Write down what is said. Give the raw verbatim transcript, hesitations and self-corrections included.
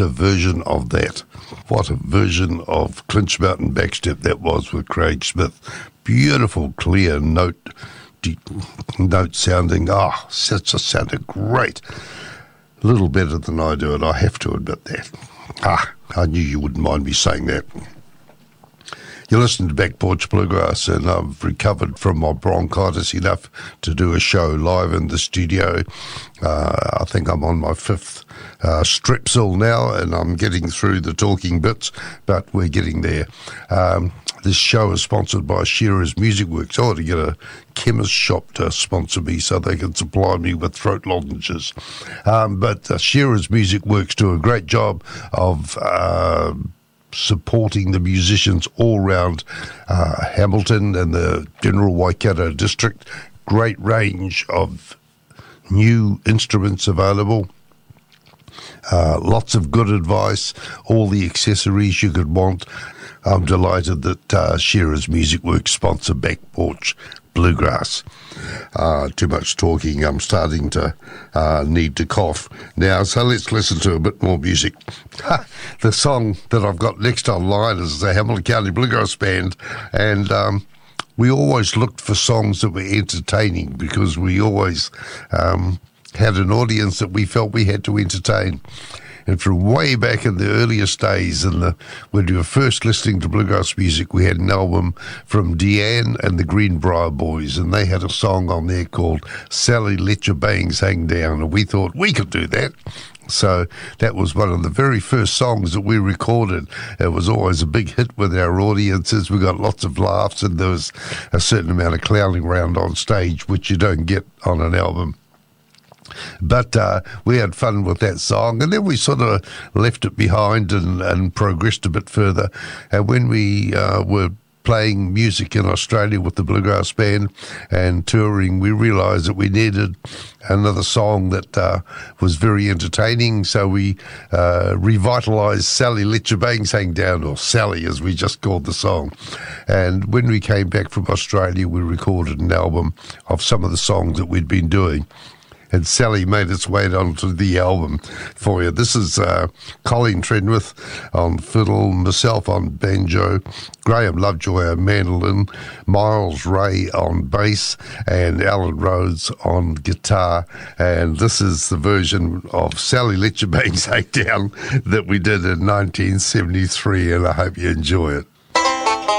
a version of that. What a version of Clinch Mountain Backstep that was with Craig Smith. Beautiful, clear note, deep note sounding. Ah, oh, it just sounded great. A little better than I do it, I have to admit that. Ah, I knew you wouldn't mind me saying that. You're listening to Back Porch Bluegrass, and I've recovered from my bronchitis enough to do a show live in the studio. Uh, I think I'm on my fifth uh, Strepsil now, and I'm getting through the talking bits, but we're getting there. Um, this show is sponsored by Shearer's Music Works. I ought to get a chemist shop to sponsor me so they can supply me with throat lozenges. Um, but uh, Shearer's Music Works do a great job of Uh, supporting the musicians all around uh, Hamilton and the general Waikato district. Great range of new instruments available. Uh, lots of good advice, all the accessories you could want. I'm delighted that uh, Shearer's Music Works sponsor Back Porch Bluegrass. Uh, too much talking. I'm starting to uh, need to cough now, so let's listen to a bit more music. The song that I've got next online is the Hamilton County Bluegrass Band, and um, we always looked for songs that were entertaining because we always um, had an audience that we felt we had to entertain. And from way back in the earliest days, in the, when we were first listening to bluegrass music, we had an album from Deanne and the Greenbrier Boys, and they had a song on there called Sally Let Your Bangs Hang Down, and we thought we could do that. So that was one of the very first songs that we recorded. It was always a big hit with our audiences. We got lots of laughs, and there was a certain amount of clowning around on stage, which you don't get on an album. But uh, we had fun with that song, and then we sort of left it behind and, and progressed a bit further. And when we uh, were playing music in Australia with the Bluegrass Band and touring, we realised that we needed another song that uh, was very entertaining. So we uh, revitalised Sally Let Your Bangs Hang Down, or Sally as we just called the song. And when we came back from Australia, we recorded an album of some of the songs that we'd been doing. And Sally made its way onto the album for you. This is uh, Colleen Trenwith on fiddle, myself on banjo, Graham Lovejoy on mandolin, Miles Ray on bass, and Alan Rhodes on guitar. And this is the version of Sally Let Your Bangs Hang Down that we did in nineteen seventy-three, and I hope you enjoy it.